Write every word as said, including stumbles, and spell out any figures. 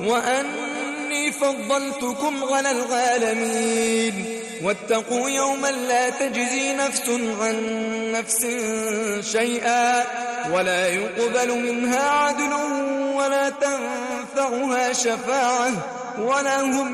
وأني فضلتكم على العالمين واتقوا يوما لا تجزي نفس عن نفس شيئا ولا يقبل منها عدل ولا تنفعها شفاعة ولا هم